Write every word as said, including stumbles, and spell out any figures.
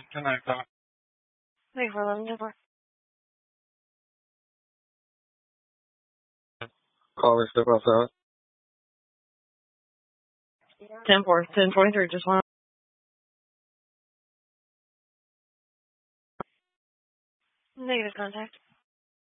ten nine seven. Thank you for eleven ten four. Calling step outside. ten four, ten twenty-three, just one. Negative contact.